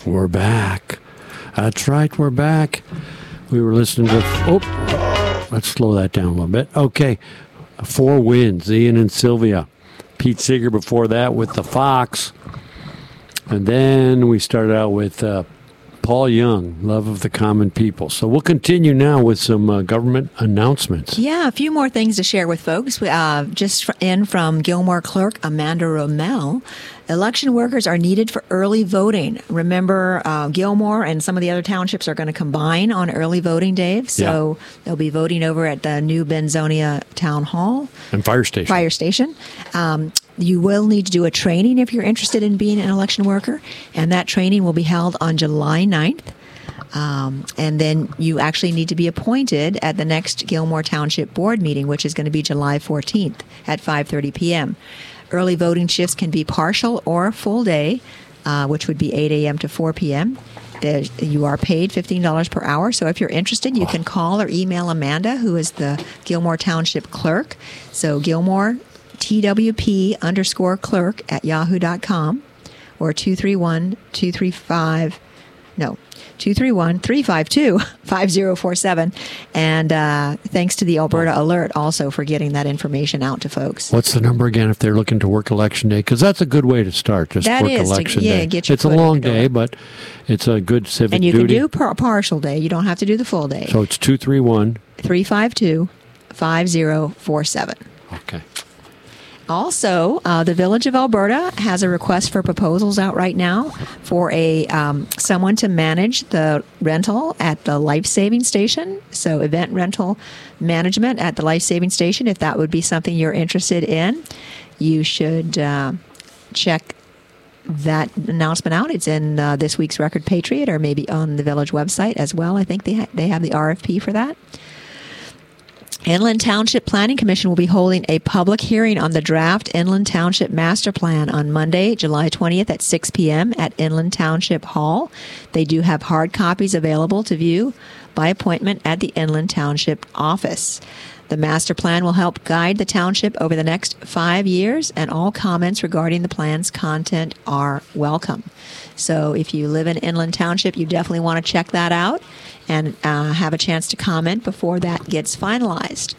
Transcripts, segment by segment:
We're back. That's right, we're back. We were listening to... let's slow that down a little bit. Okay, Four Winds, Ian and Sylvia. Pete Seeger before that with The Fox. And then we started out with Paul Young, Love of the Common People. So we'll continue now with some government announcements. Yeah, a few more things to share with folks. Just in from Gilmore Clerk Amanda Rommel. Election workers are needed for early voting. Remember, Gilmore and some of the other townships are going to combine on early voting, Dave. So they'll be voting over at the new Benzonia Town Hall. And Fire Station. You will need to do a training if you're interested in being an election worker, and that training will be held on July 9th. And then you actually need to be appointed at the next Gilmore Township Board meeting, which is going to be July 14th at 5:30 p.m. Early voting shifts can be partial or full day, which would be 8 a.m. to 4 p.m. You are paid $15 per hour. So if you're interested, you can call or email Amanda, who is the Gilmore Township Clerk. So Gilmore TWP_clerk at yahoo.com or 231-352-5047. And thanks to the Alberta Alert also for getting that information out to folks. What's the number again if they're looking to work Election Day? Because that's a good way to start, just that work is Election Day. Get your it's a long day, but it's a good civic duty. And you duty. can do partial day. You don't have to do the full day. So it's 231-352-5047. Okay. Also, the Village of Alberta has a request for proposals out right now for someone to manage the rental at the life-saving station. So event rental management at the life-saving station, if that would be something you're interested in, you should check that announcement out. It's in this week's Record Patriot or maybe on the Village website as well. I think they have the RFP for that. Inland Township Planning Commission will be holding a public hearing on the draft Inland Township Master Plan on Monday, July 20th at 6 p.m. at Inland Township Hall. They do have hard copies available to view by appointment at the Inland Township office. The master plan will help guide the township over the next 5 years, and all comments regarding the plan's content are welcome. So if you live in Inland Township, you definitely want to check that out and have a chance to comment before that gets finalized.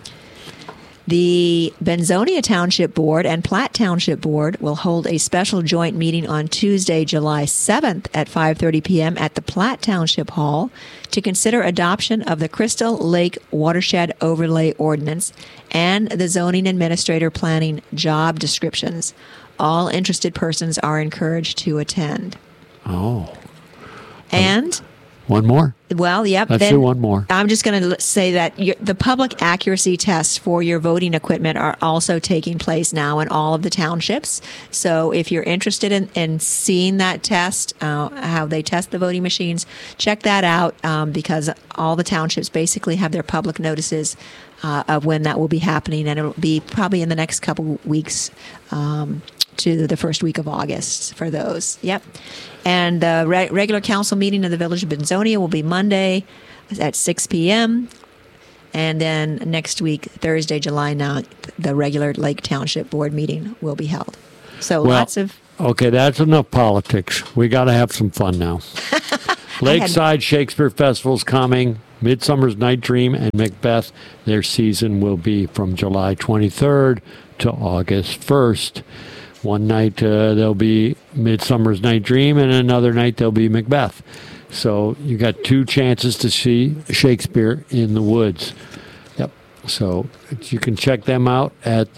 The Benzonia Township Board and Platte Township Board will hold a special joint meeting on Tuesday, July 7th at 5:30 p.m. at the Platte Township Hall to consider adoption of the Crystal Lake Watershed Overlay Ordinance and the Zoning Administrator Planning job descriptions. All interested persons are encouraged to attend. Oh. And... one more? Well, yep. Let's do one more. I'm just going to say that the public accuracy tests for your voting equipment are also taking place now in all of the townships. So if you're interested in seeing that test, how they test the voting machines, check that out because all the townships basically have their public notices of when that will be happening, and it will be probably in the next couple weeks to the first week of August for those. Yep. And the regular council meeting of the Village of Benzonia will be Monday at 6 p.m. And then next week, Thursday, July 9th, the regular Lake Township Board meeting will be held. So lots of... Okay, that's enough politics. We got to have some fun now. Lakeside Shakespeare Festival's coming. Midsummer's Night Dream and Macbeth, their season will be from July 23rd to August 1st. One night there'll be Midsummer's Night Dream, and another night there'll be Macbeth. So you got 2 chances to see Shakespeare in the woods. Yep. So you can check them out at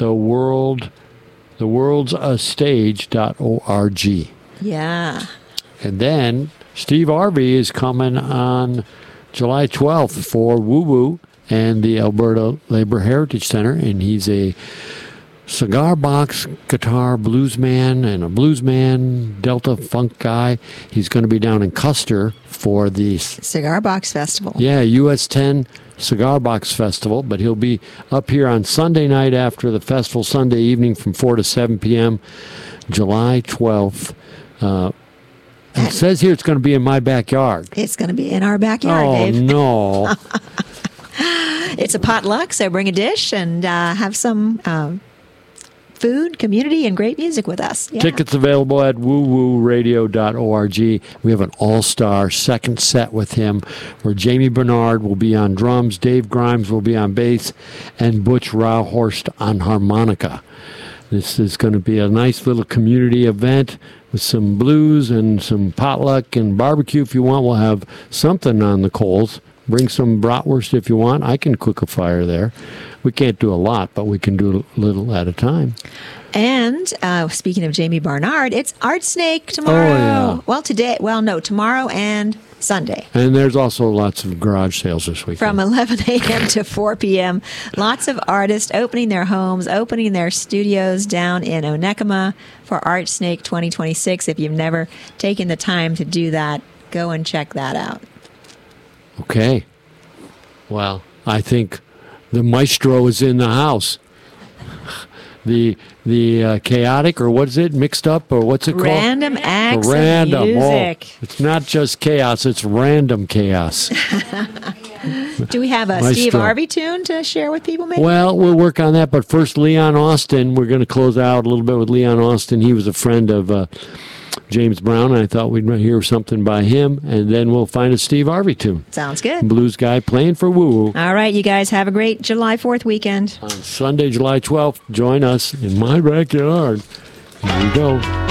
theworldsastage.org. Yeah. And then Steve Harvey is coming on July 12th for Woo Woo and the Alberta Labor Heritage Center, and he's a cigar box guitar bluesman and a bluesman Delta funk guy. He's going to be down in Custer for the Cigar Box Festival. Yeah, US 10 Cigar Box Festival, but he'll be up here on Sunday night after the festival, Sunday evening from 4 to 7 p.m., July 12th. It says here it's going to be in my backyard. It's going to be in our backyard, Dave. Oh, no. It's a potluck, so bring a dish and have some food, community, and great music with us. Yeah. Tickets available at woowooradio.org. We have an all-star second set with him where Jamie Bernard will be on drums, Dave Grimes will be on bass, and Butch Rauhorst on harmonica. This is going to be a nice little community event with some blues and some potluck and barbecue if you want. We'll have something on the coals. Bring some bratwurst if you want. I can cook a fire there. We can't do a lot, but we can do a little at a time. And speaking of Jamie Barnard, it's Art Snake tomorrow. Oh, yeah. Tomorrow and Sunday. And there's also lots of garage sales this weekend. From 11 a.m. to 4 p.m. Lots of artists opening their homes, opening their studios down in Onekama for Art Snake 2026. If you've never taken the time to do that, go and check that out. Okay. Well, I think the maestro is in the house. The chaotic, or what is it, mixed up, or what's it called? Random acts Random. of music. Oh, it's not just chaos, it's random chaos. Do we have a Maestro. Steve Harvey tune to share with people, maybe? Well, we'll work on that, but first, Leon Austin. We're going to close out a little bit with Leon Austin. He was a friend of James Brown, and I thought we'd hear something by him, and then we'll find a Steve Harvey tune. Sounds good. Blues guy playing for Woo Woo. All right, you guys have a great July 4th weekend. On Sunday, July 12th, join us in my backyard. Here we go.